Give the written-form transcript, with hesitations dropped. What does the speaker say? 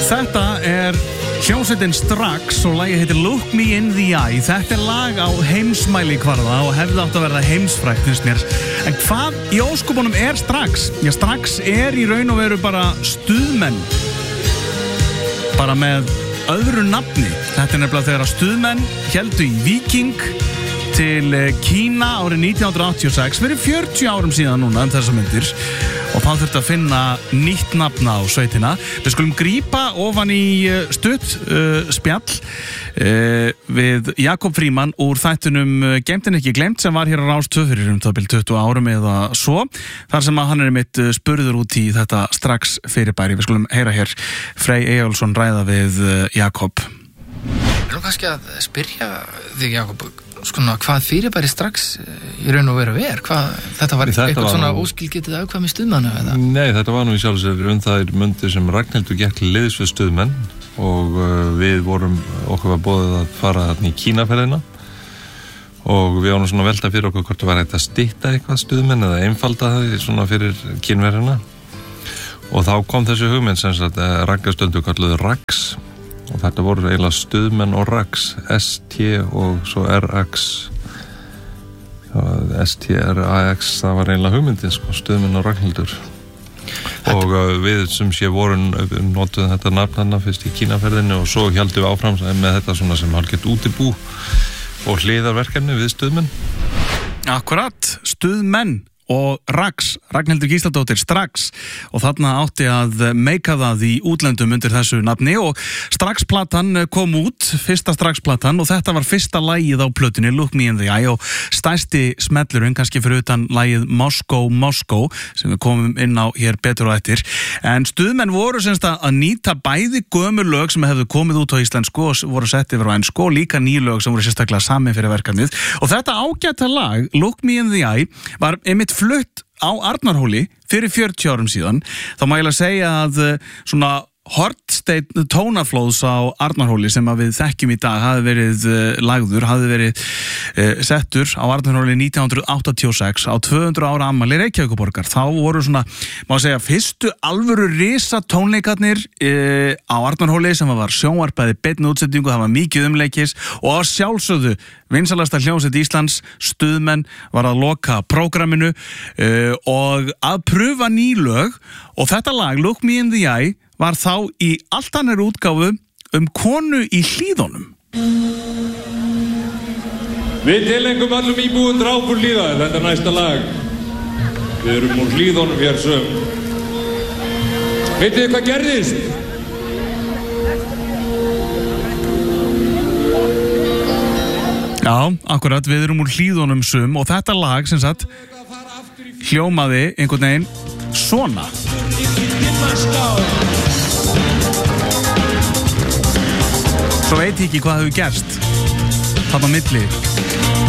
Þetta hljómsveitin Strax og lagið heitir Look Me in the Eye. Þetta lag á heimsmælikvarða og hefði átt að verða heimsfrægt, finnst mér. En hvað í óskupunum Strax? Já, Strax í raun og veru bara stuðmenn. Bara með öðru nafni. Þetta nefnilega þegar stuðmenn héldu í Viking til Kína árið 1986, fyrir 40 árum síðan núna þessar myndir, og þá þurfti að finna nýtt nafn á sveitina. Við skulum grípa ofan í stutt spjall við Jakob Frímann úr þættinum Geymt en ekki gleymt, sem var hér á Rás 2 fyrir það bil 20 árum eða svo, þar sem að hann mitt spurður út í þetta Strax fyrirbæri. Við skulum heyra hér Frey Eyjólfsson ræða við Jakob. Nú kannski að spyrja þig, Jakob, hvað fyrirbæri Strax í raun og veru þetta var eitthvað svona óskilgetið ákvæm í stuðmanna eða? Nei, þetta var nú í sjálfsögur þær mundir sem Ragnhildur gekk liðs við stuðmenn og okkur var boðið að fara þarna í Kínaferðina og við varum svona velta fyrir okkur hvort það var að stytta eitthvað stuðmenn eða einfalda það svona fyrir Kínverðina, og þá kom þessi hugmynd sem sagt Ragnhildur kalluðu RAX. Og þetta voru eiginlega stuðmenn og RAX, ST og svo RX. STRAX, það var eiginlega hugmyndin, stuðmenn og Ragnhildur. Og við sem sé notuðum þetta nafn fyrst í Kínaferðinu og svo héldum við áfram með þetta svona sem hálfgett útibú og hliðarverkefni við stuðmenn. Akkurat, stuðmenn og RAX, Ragnhildur Gísladóttir, Strax, og þarna átti að meika það í útlöndum undir þessu nafni, og Strax-platan kom út, fyrsta Strax-platan, og þetta var fyrsta lagið á plötunni, Look Me in the Eye, og stærsti smellurinn, kannski fyrir utan lagið Moscow, sem við komum inn á hér betur og eftir. En stuðmenn voru semst að nýta bæði gömul lög sem hefðu komið út á íslensku og voru sett yfir á ensku, og líka ný lög sem voru sérstaklega samin fyrir verkefnið. Og þetta ágæta lag, Look Me in the Eye, var einmitt flutt á Arnarhóli fyrir 40 árum síðan. Þá má ég segja að svona hornsteinn tónaflóðs á Arnarhóli sem að við þekkjum í dag hafði verið settur á Arnarhóli 1986 á 200 ára afmæli Reykjavíkurborgar. Þá voru svona, má segja, fyrstu alvöru risa tónleikarnir á Arnarhóli sem var sjónvarpaði beinni útsendingu, það var mikið umleikis, og á sjálfsögðu vinsalasta hljómsveit Íslands, stuðmenn, var að loka prógraminu og að pröfa ný lög, og þetta lag, Look Me in the Eye, var þá í allt annar útgáfu konu í Hlíðunum. Við tilengum allum íbúum Drápur Hlíðar, þetta næsta lag. Við erum úr Hlíðunum hér söm. Vitið þið hvað gerðist? Já, akkurat, við erum úr Hlíðunum söm, og þetta lag, sem sagt, hljómaði einhvern veginn svona. Svo veit ég ekki hvað hefur gerst þarna á milli.